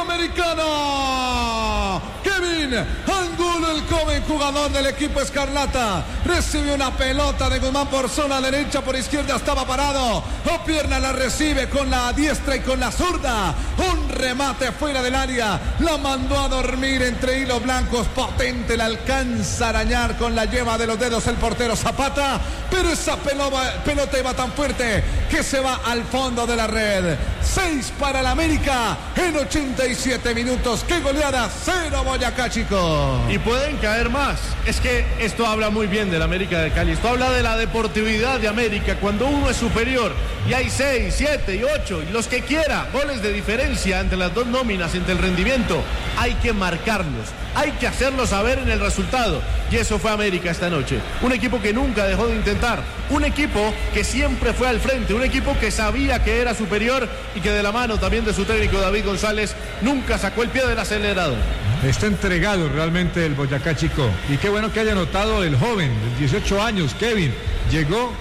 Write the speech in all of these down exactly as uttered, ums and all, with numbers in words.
Americana. Kevin Angulo, el joven jugador del equipo escarlata, recibe una pelota de Guzmán por zona derecha, por izquierda estaba parado. O pierna la recibe con la diestra y con la zurda. Un remate fuera del área. La mandó a dormir entre hilos blancos. Potente, la alcanza a arañar con la yema de los dedos el portero Zapata. Pero esa pelota, pelota iba tan fuerte que se va al fondo de la red. seis para el América en ochenta y siete minutos. ¡Qué goleada! Cero Boyacá, chicos. Y pueden caer más. Es que esto habla muy bien del América de Cali. Esto habla de la deportividad de América. Cuando uno es superior y hay seis, siete y ocho y los que quiera, goles de diferencia entre las dos nóminas, entre el rendimiento, hay que marcarlos. Hay que hacerlo saber en el resultado. Y eso fue América esta noche. Un equipo que nunca dejó de intentar. Un equipo que siempre fue al frente. Un equipo que sabía que era superior y que de la mano también de su técnico David González nunca sacó el pie del acelerador. Está entregado realmente el Boyacá Chico. Y qué bueno que haya notado el joven, de dieciocho años, Kevin. Llegó.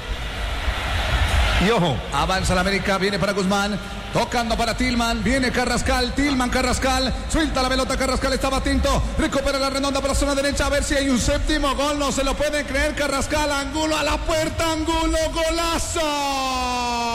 Y ojo. Avanza la América, viene para Guzmán. Tocando para Tillman, viene Carrascal, Tillman, Carrascal, suelta la pelota, Carrascal estaba atento, recupera la redonda para la zona derecha, a ver si hay un séptimo gol, no se lo pueden creer, Carrascal, Angulo a la puerta, Angulo, golazo.